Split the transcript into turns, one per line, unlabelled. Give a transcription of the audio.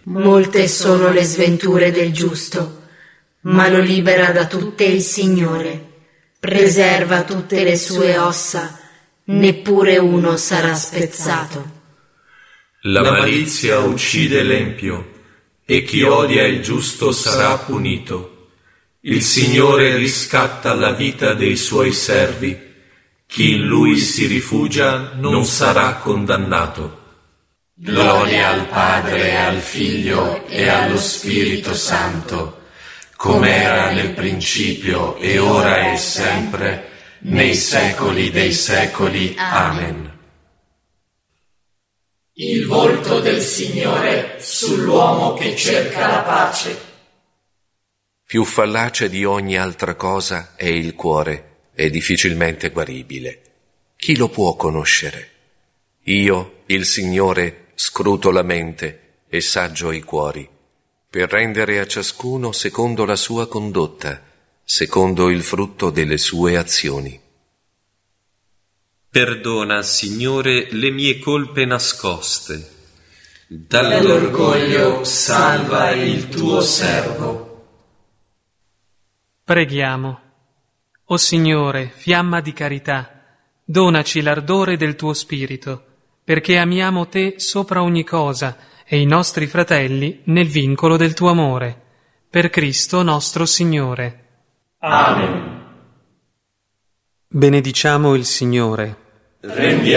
Molte sono le sventure del giusto, ma lo libera da tutte il Signore. Preserva tutte le sue ossa, neppure uno sarà spezzato.
La malizia uccide l'empio, e chi odia il giusto sarà punito. Il Signore riscatta la vita dei suoi servi. Chi in Lui si rifugia non sarà condannato.
Gloria al Padre, e al Figlio e allo Spirito Santo, come era nel principio e ora e sempre, nei secoli dei secoli. Amen. Il volto del Signore sull'uomo che cerca la pace.
Più fallace di ogni altra cosa è il cuore, è difficilmente guaribile. Chi lo può conoscere? Io, il Signore, scruto la mente e saggio i cuori, per rendere a ciascuno secondo la sua condotta, secondo il frutto delle sue azioni.
Perdona, Signore, le mie colpe nascoste.
Dall'orgoglio salva il tuo servo.
Preghiamo. O Signore, fiamma di carità, donaci l'ardore del tuo spirito, perché amiamo te sopra ogni cosa e i nostri fratelli nel vincolo del tuo amore. Per Cristo nostro Signore.
Amen.
Benediciamo il Signore.